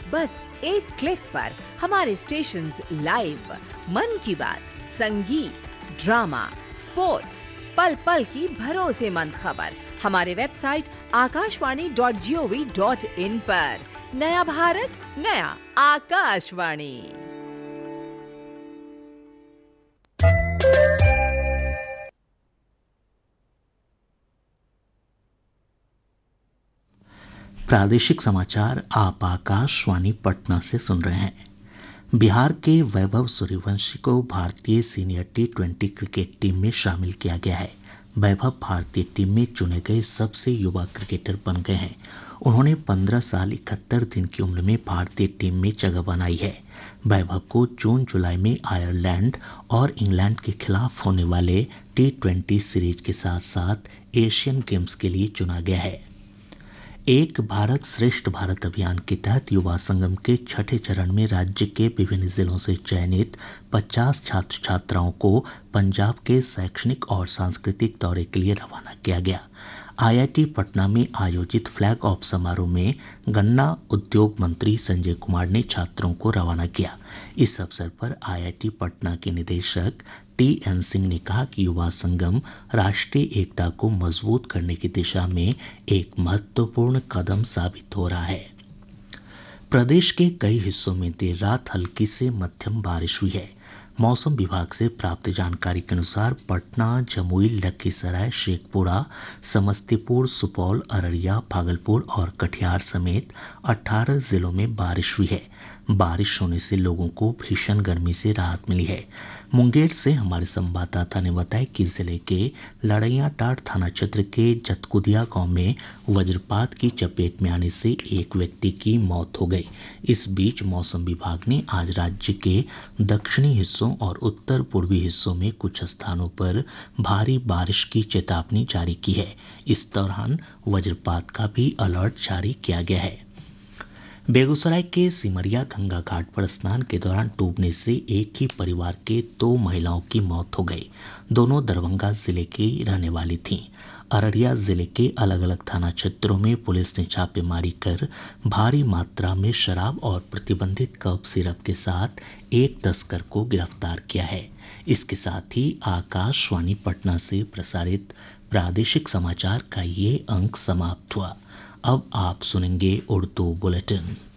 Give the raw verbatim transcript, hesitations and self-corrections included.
बस एक क्लिक पर हमारे स्टेशंस लाइव, मन की बात, संगीत, ड्रामा, स्पोर्ट्स, पल पल की भरोसेमंद खबर हमारे website Akashvani dot G O V dot in पर। नया भारत, नया आकाशवाणी। प्रादेशिक समाचार आप आकाशवाणी पटना से सुन रहे हैं। बिहार के वैभव सूर्यवंशी को भारतीय senior T twenty cricket team में शामिल किया गया है। वैभव भारतीय टीम में चुने गए सबसे युवा क्रिकेटर बन गए हैं। उन्होंने पंद्रह साल इकहत्तर दिन की उम्र में भारतीय टीम में जगह बनाई है। वैभव को जून जुलाई में आयरलैंड और इंग्लैंड के खिलाफ होने वाले टी ट्वेंटी सीरीज के साथ साथ एशियन गेम्स के लिए चुना गया है। एक भारत श्रेष्ठ भारत अभियान के तहत युवा संगम के छठे चरण में राज्य के विभिन्न जिलों से चयनित पचास छात्र छात्राओं को पंजाब के शैक्षणिक और सांस्कृतिक दौरे के लिए रवाना किया गया। आई आई टी पटना में आयोजित फ्लैग ऑफ समारोह में गन्ना उद्योग मंत्री संजय कुमार ने छात्रों को रवाना किया। इस अवसर पर आई आई टी पटना के निदेशक टी एन सिंह ने कहा कि युवा संगम राष्ट्रीय एकता को मजबूत करने की दिशा में एक महत्वपूर्ण कदम साबित हो रहा है। प्रदेश के कई हिस्सों में देर रात हल्की से मध्यम बारिश हुई है। मौसम विभाग से प्राप्त जानकारी के अनुसार पटना, जमुई, लखीसराय, शेखपुरा, समस्तीपुर, सुपौल, अररिया, भागलपुर और कटिहार समेत अठारह जिलों में बारिश हुई है। बारिश होने से लोगों को भीषण गर्मी से राहत मिली है। मुंगेर से हमारे संवाददाता ने बताया कि जिले के लड़ैयाटांड थाना क्षेत्र के जतकुदिया गांव में वज्रपात की चपेट में आने से एक व्यक्ति की मौत हो गई। इस बीच मौसम विभाग ने आज राज्य के दक्षिणी हिस्सों और उत्तर पूर्वी हिस्सों में कुछ स्थानों पर भारी बारिश की चेतावनी जारी की है। इस दौरान वज्रपात का भी अलर्ट जारी किया गया है। बेगूसराय के सिमरिया गंगा घाट पर स्नान के दौरान डूबने से एक ही परिवार के दो महिलाओं की मौत हो गई। दोनों दरभंगा जिले की रहने वाली थीं। अररिया जिले के अलग अलग थाना क्षेत्रों में पुलिस ने छापेमारी कर भारी मात्रा में शराब और प्रतिबंधित कफ सिरप के साथ एक तस्कर को गिरफ्तार किया है। इसके साथ ही आकाशवाणी पटना से प्रसारित प्रादेशिक समाचार का ये अंक समाप्त हुआ। अब आप सुनेंगे उर्दू बुलेटिन।